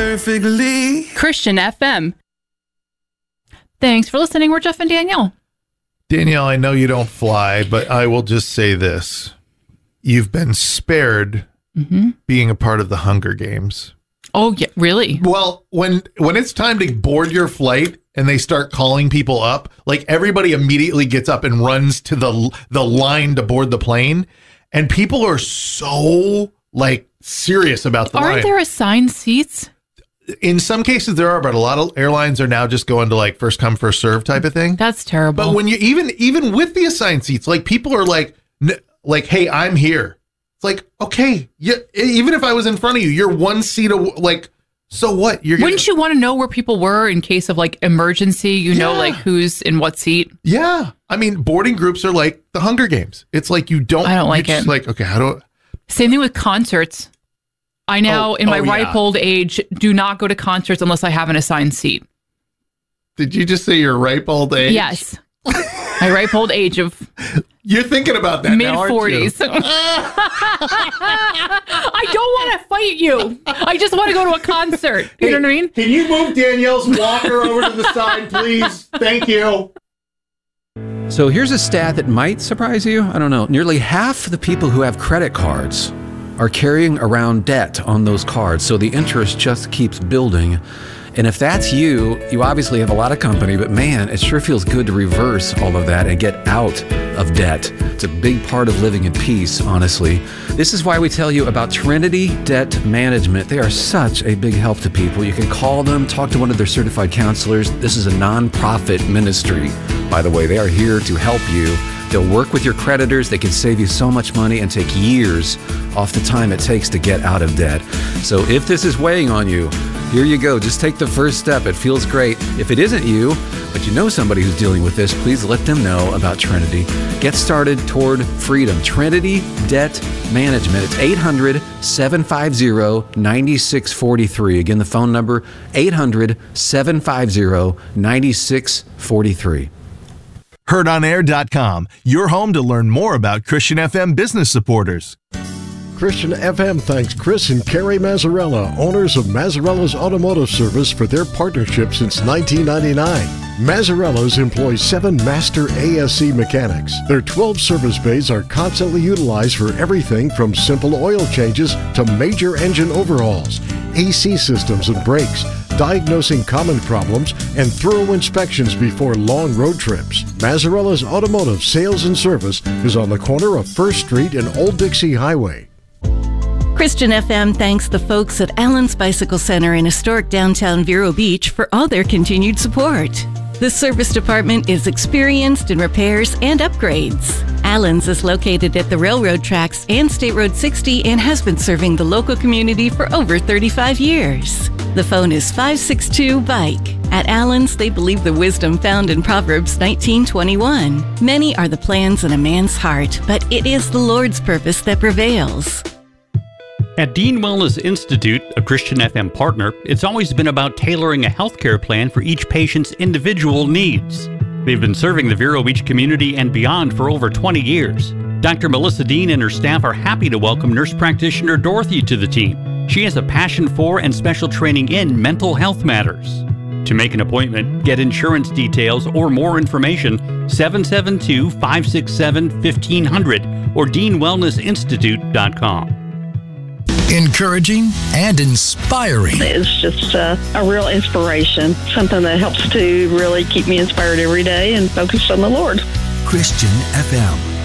perfectly. Christian FM. Thanks for listening. We're Jeff and Danielle. Danielle, I know you don't fly, but I will just say this. You've been spared being a part of the Hunger Games. Oh, yeah, really? Well, when it's time to board your flight and they start calling people up, like everybody immediately gets up and runs to the line to board the plane. And people are so like serious about the line. Aren't there assigned seats? In some cases there are, but a lot of airlines are now just going to like first come, first serve type of thing. That's terrible. But when you even with the assigned seats, like people are like, hey, I'm here. It's like, okay, even if I was in front of you, you're one seat like, so what? Wouldn't you want to know where people were in case of like emergency? You know, like who's in what seat? Yeah. I mean, boarding groups are like the Hunger Games. It's like I don't like it. Like, okay, how do Same thing with concerts. I now, in my ripe old age, do not go to concerts unless I have an assigned seat. Did you just say your ripe old age? Yes. My ripe old age of... You're thinking about that mid-40s. I don't want to fight you. I just want to go to a concert. You know what I mean? Can you move Danielle's walker over to the side, please? Thank you. So here's a stat that might surprise you. I don't know. Nearly half the people who have credit cards are carrying around debt on those cards. So the interest just keeps building. And if that's you obviously have a lot of company, but man, it sure feels good to reverse all of that and get out of debt. It's a big part of living in peace, honestly. This is why we tell you about Trinity Debt Management. They are such a big help to people. You can call them, talk to one of their certified counselors. This is a nonprofit ministry, by the way. They are here to help you. They'll work with your creditors. They can save you so much money and take years off the time it takes to get out of debt. So if this is weighing on you, here you go. Just take the first step. It feels great. If it isn't you, but you know somebody who's dealing with this, please let them know about Trinity. Get started toward freedom. Trinity Debt Management. It's 800-750-9643. Again, the phone number, 800-750-9643. HeardOnAir.com, your home to learn more about Christian FM business supporters. Christian FM thanks Chris and Carrie Mazzarella, owners of Mazzarella's Automotive Service, for their partnership since 1999. Mazzarella's employs 7 master ASC mechanics. Their 12 service bays are constantly utilized for everything from simple oil changes to major engine overhauls, AC systems and brakes, diagnosing common problems, and thorough inspections before long road trips. Mazzarella's Automotive Sales and Service is on the corner of First Street and Old Dixie Highway. Christian FM thanks the folks at Allen's Bicycle Center in historic downtown Vero Beach for all their continued support. The service department is experienced in repairs and upgrades. Allen's is located at the railroad tracks and State Road 60 and has been serving the local community for over 35 years. The phone is 562-BIKE. At Allen's, they believe the wisdom found in Proverbs 19:21. Many are the plans in a man's heart, but it is the Lord's purpose that prevails. At Dean Wellness Institute, a Christian FM partner, it's always been about tailoring a healthcare plan for each patient's individual needs. They've been serving the Vero Beach community and beyond for over 20 years. Dr. Melissa Dean and her staff are happy to welcome nurse practitioner Dorothy to the team. She has a passion for and special training in mental health matters. To make an appointment, get insurance details, or more information, 772-567-1500 or deanwellnessinstitute.com. Encouraging and inspiring. It's just a real inspiration, something that helps to really keep me inspired every day and focused on the Lord. Christian FM.